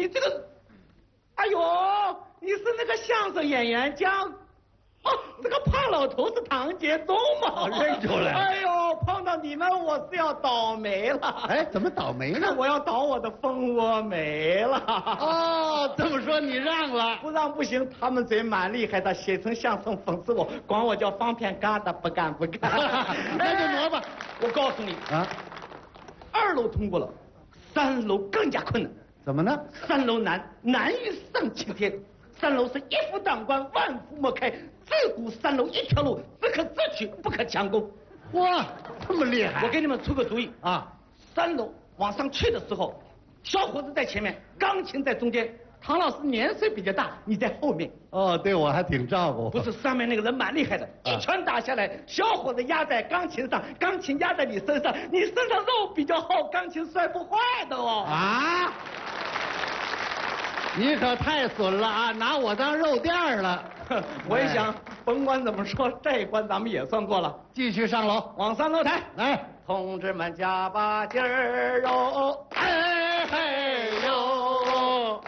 你这个，哎呦，你是那个相声演员姜。这个胖老头是唐杰忠嘛？ 认出来。 哎呦，碰到你们我是要倒霉了。 哎，怎么倒霉呢？ 我要倒我的蜂窝煤了。 哦，这么说你让了？ 不让不行，他们嘴蛮厉害的，写成相声讽刺我，管我叫方片疙瘩，不干。 那就挪吧。 我告诉你啊，2楼通过了，3楼更加困难。 怎么呢 ？3楼难于上青天。3楼是一夫当关，万夫莫开。自古3楼一条路，只可自取，不可强攻。 哇，这么厉害！ 我给你们出个主意啊 ，3楼往上去的时候，小伙子在前面，钢琴在中间。唐老师年岁比较大，你在后面。 哦，对我还挺照顾。 不是，上面那个人蛮厉害的，一拳打下来，小伙子压在钢琴上，钢琴压在你身上，你身上肉比较厚，钢琴摔不坏的哦。 啊！你可太损了啊！拿我当肉垫了。 我一想，甭管怎么说，这一关咱们也算过了。 继续上楼， 往3楼抬。 来， 同志们加把劲儿哟！哎嘿呦！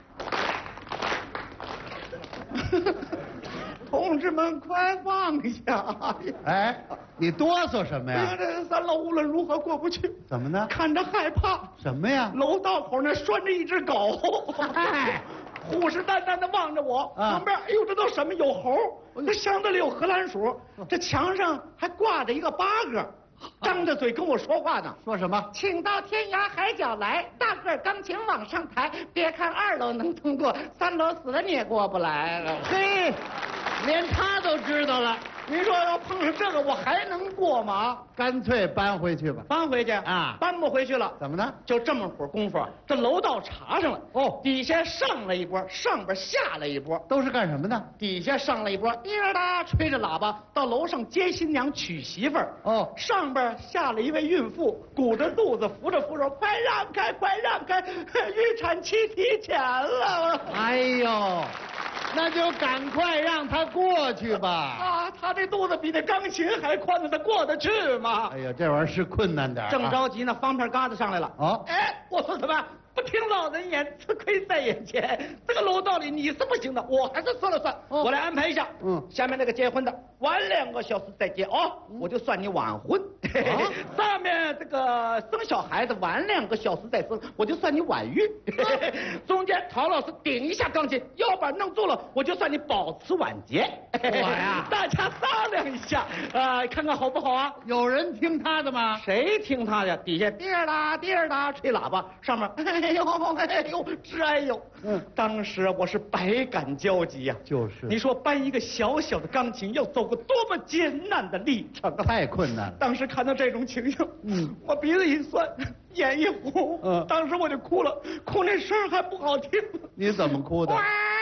同志们快放下！ 哎，你哆嗦什么呀？ 这3楼无论如何过不去。 怎么呢？ 看着害怕。 什么呀？ 楼道口那拴着一只狗。 嗨， 虎视眈眈的望着我，旁边，哎呦，这都什么？有猴，这箱子里有荷兰鼠，这墙上还挂着一个八哥，张着嘴跟我说话呢。 说什么？ 请到天涯海角来，大个钢琴往上抬。别看2楼能通过，3楼死了你也过不来了。 嘿，连他都知道了。 您说要碰上这个，我还能过吗？ 干脆搬回去吧。 搬回去啊？ 搬不回去了。 怎么呢？ 就这么会儿功夫，这楼道查上了。 哦， 底下上了一波，上边下了一波。 都是干什么的？ 底下上了一波，滴儿哒吹着喇叭到楼上接新娘娶媳妇儿。 哦， 上边下了一位孕妇，鼓着肚子扶着扶手，快让开，快让开，预产期提前了。 哎呦，那就赶快让他过去吧。 啊，他这肚子比那钢琴还宽呢，他过得去吗？ 哎呀，这玩意儿是困难点。 正着急呢，方片疙瘩上来了。 哦， 哎，我说什么？不听老人言，吃亏在眼前。这个楼道里你是不行的，我还是说了算。我来安排一下。下面那个结婚的晚2个小时再结哦，我就算你晚婚。上面这个生小孩子晚2个小时再生，我就算你晚育。中间陶老师顶一下钢琴，腰板弄住了，我就算你保持晚节。 我呀， 大家商量一下，看看好不好啊？ 有人听他的吗？ 谁听他的？底下滴儿哒滴儿哒吹喇叭，上面哎呦哎呦直哎呦。当时我是百感交集呀。 就是。 你说搬一个小小的钢琴要走过多么艰难的历程啊！ 太困难了。 当时看到这种情形，我鼻子一酸，眼一红，当时我就哭了，哭那声还不好听。 你怎么哭的？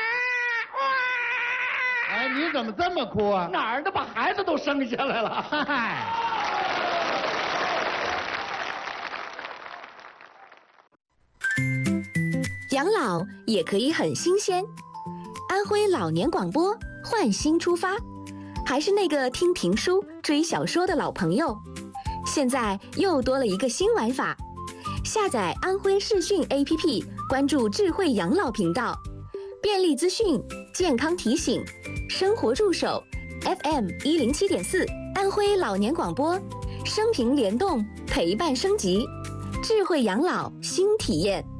哎，你怎么这么哭啊？ 哪儿的把孩子都生下来了？ 嗨。 养老也可以很新鲜。安徽老年广播换新出发，还是那个听评书、追小说的老朋友，现在又多了一个新玩法。下载安徽视讯 APP， 关注智慧养老频道，便利资讯、健康提醒、生活助手 FM107.4， 安徽老年广播，生平联动，陪伴升级，智慧养老新体验。